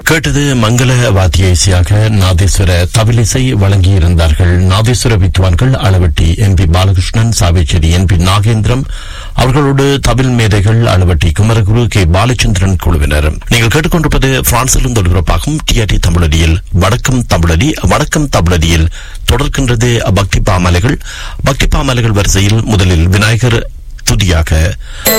கேட்டது மங்கள வாத்திய இசையாக நாதேஸ்வர தவிலிசை வழங்கியிருந்தார்கள். நாதேஸ்வர வித்வான்கள் அளவட்டி MP பாலகிருஷ்ணன், சாவேச்சேரி NP நாகேந்திரம் அவர்களோடு தவில் மேதைகள் அளவட்டி குமரகுரு K பாலச்சந்திரன் குழுவினர். நீங்கள் கேட்டுக்கொண்டிருப்பது பிரான்சிலும் ஒலிபரப்பாகும் TRT தமிழடியில் வடக்கம் தமிழடி. வடக்கம் தமிழடியில் தொடர்கின்றது பக்தி பாமாலைகள். பக்தி பாமாலைகள் வரிசையில் முதலில் விநாயகர் துதியாக